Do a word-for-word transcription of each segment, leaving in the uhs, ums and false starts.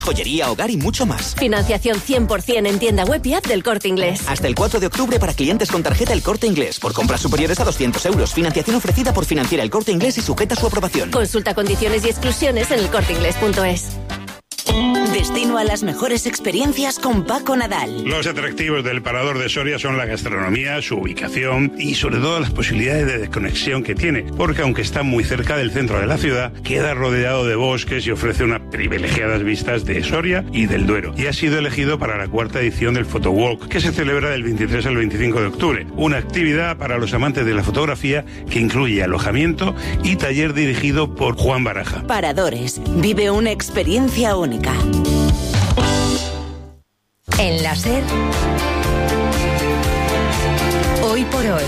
joyería, hogar y mucho más. Financiación cien por ciento en tienda web y app del Corte Inglés. Hasta el cuatro de octubre para clientes con tarjeta El Corte Inglés. Por compras superiores a doscientos euros. Financiación ofrecida por Financiera El Corte Inglés y sujeta a su aprobación. Consulta condiciones y exclusiones en el corte inglés punto es. Destino a las mejores experiencias con Paco Nadal. Los atractivos del Parador de Soria son la gastronomía, su ubicación y sobre todo las posibilidades de desconexión que tiene, porque aunque está muy cerca del centro de la ciudad, queda rodeado de bosques y ofrece unas privilegiadas vistas de Soria y del Duero. Y ha sido elegido para la cuarta edición del Photowalk, que se celebra del veintitrés al veinticinco de octubre, una actividad para los amantes de la fotografía que incluye alojamiento y taller dirigido por Juan Baraja. Paradores, vive una experiencia única. En la SER, hoy por hoy,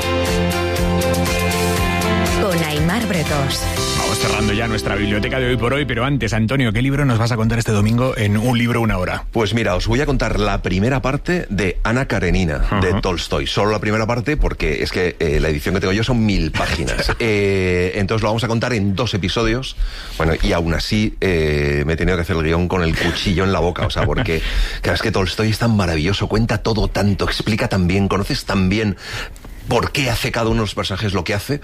con Aimar Bretos. Vamos cerrando ya nuestra biblioteca de hoy por hoy, pero antes, Antonio, ¿qué libro nos vas a contar este domingo en Un libro, una hora? Pues mira, os voy a contar la primera parte de Ana Karenina, uh-huh. de Tolstoy. Solo la primera parte porque es que eh, la edición que tengo yo son mil páginas. eh, entonces lo vamos a contar en dos episodios. Bueno, y aún así eh, me he tenido que hacer el guión con el cuchillo en la boca, o sea, porque claro, es que Tolstoy es tan maravilloso, cuenta todo tanto, explica tan bien, conoces tan bien por qué hace cada uno de los personajes lo que hace,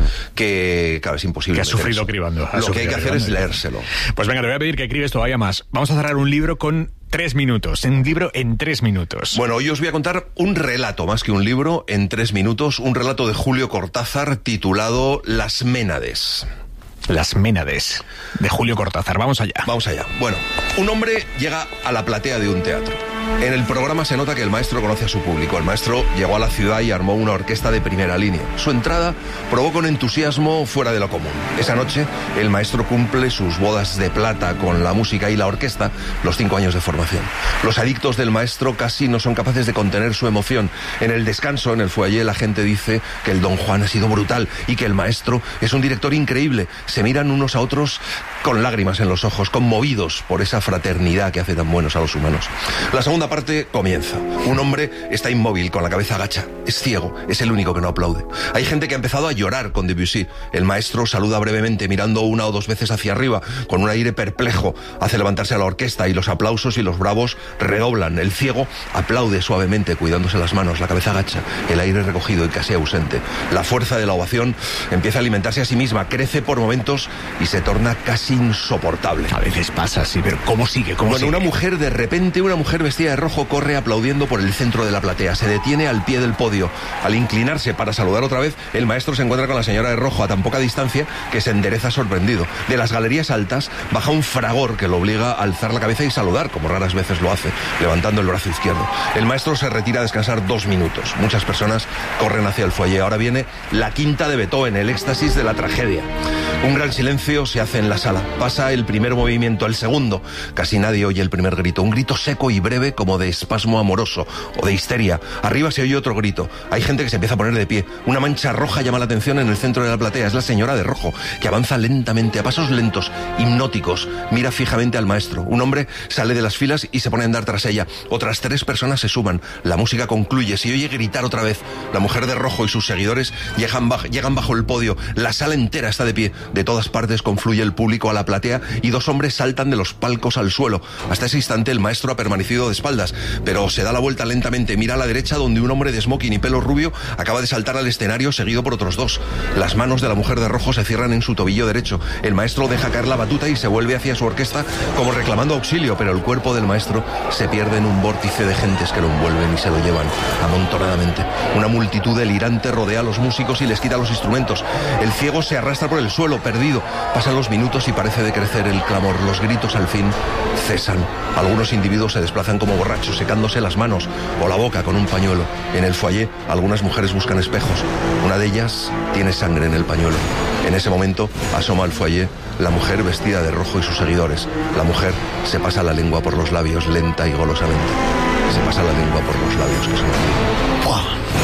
que claro, es imposible. Que ha sufrido cribando. Lo que hay que hacer es leérselo. Pues venga, te voy a pedir que escribes todavía más. Vamos a cerrar un libro con tres minutos. Un libro en tres minutos. Bueno, hoy os voy a contar un relato, más que un libro, en tres minutos. Un relato de Julio Cortázar titulado Las Ménades. Las Ménades, de Julio Cortázar. Vamos allá. Vamos allá. Bueno, un hombre llega a la platea de un teatro. En el programa se nota que el maestro conoce a su público. El maestro llegó a la ciudad y armó una orquesta de primera línea. Su entrada provoca un entusiasmo fuera de lo común. Esa noche, el maestro cumple sus bodas de plata con la música y la orquesta, los cinco años de formación. Los adictos del maestro casi no son capaces de contener su emoción. En el descanso, en el foyer, la gente dice que el Don Juan ha sido brutal y que el maestro es un director increíble. Se miran unos a otros con lágrimas en los ojos, conmovidos por esa fraternidad que hace tan buenos a los humanos. La segunda parte comienza. Un hombre está inmóvil, con la cabeza agacha. Es ciego, es el único que no aplaude. Hay gente que ha empezado a llorar con Debussy. El maestro saluda brevemente, mirando una o dos veces hacia arriba, con un aire perplejo. Hace levantarse a la orquesta y los aplausos y los bravos redoblan. El ciego aplaude suavemente, cuidándose las manos, la cabeza agacha, el aire recogido y casi ausente. La fuerza de la ovación empieza a alimentarse a sí misma, crece por momentos y se torna casi insoportable. A veces pasa así, pero ¿cómo sigue? ¿Cómo bueno, sigue? Una mujer, de repente, una mujer vestida de rojo corre aplaudiendo por el centro de la platea. Se detiene al pie del podio. Al inclinarse para saludar otra vez, el maestro se encuentra con la señora de rojo a tan poca distancia que se endereza sorprendido. De las galerías altas baja un fragor que lo obliga a alzar la cabeza y saludar, como raras veces lo hace, levantando el brazo izquierdo. El maestro se retira a descansar dos minutos. Muchas personas corren hacia el foyer. Ahora viene la quinta de Beethoven, el éxtasis de la tragedia. Un gran silencio se hace en la sala. Pasa el primer movimiento, el segundo. Casi nadie oye el primer grito. Un grito seco y breve como de espasmo amoroso o de histeria. Arriba se oye otro grito. Hay gente que se empieza a poner de pie. Una mancha roja llama la atención en el centro de la platea. Es la señora de rojo, que avanza lentamente, a pasos lentos, hipnóticos. Mira fijamente al maestro. Un hombre sale de las filas y se pone a andar tras ella. Otras tres personas se suman. La música concluye. Se oye gritar otra vez. La mujer de rojo y sus seguidores llegan bajo, llegan bajo el podio. La sala entera está de pie. De todas partes confluye el público a la platea y dos hombres saltan de los palcos al suelo. Hasta ese instante el maestro ha permanecido de espaldas, pero se da la vuelta lentamente, mira a la derecha donde un hombre de smoking y pelo rubio acaba de saltar al escenario seguido por otros dos. Las manos de la mujer de rojo se cierran en su tobillo derecho. El maestro deja caer la batuta y se vuelve hacia su orquesta como reclamando auxilio, pero el cuerpo del maestro se pierde en un vórtice de gentes que lo envuelven y se lo llevan amontonadamente. Una multitud delirante rodea a los músicos y les quita los instrumentos. El ciego se arrastra por el suelo, perdido. Pasan los minutos y parece decrecer el clamor. Los gritos al fin cesan. Algunos individuos se desplazan como borrachos, secándose las manos o la boca con un pañuelo. En el foyer, algunas mujeres buscan espejos. Una de ellas tiene sangre en el pañuelo. En ese momento, asoma al foyer la mujer vestida de rojo y sus seguidores. La mujer se pasa la lengua por los labios lenta y golosamente. Se pasa la lengua por los labios que son... ¡Buah!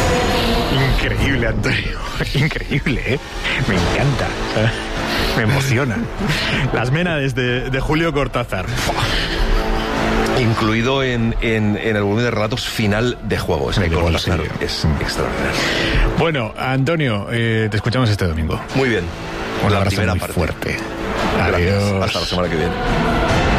Increíble, Antonio. Increíble, ¿eh? Me encanta. Me emociona. Las Ménades de, de Julio Cortázar. Incluido en, en, en el volumen de relatos final de Juego. Es, Cortázar, es mm. extraordinario. Bueno, Antonio, eh, te escuchamos este domingo. Muy bien. Un la abrazo primera muy parte. fuerte. Gracias. Adiós. Hasta la semana que viene.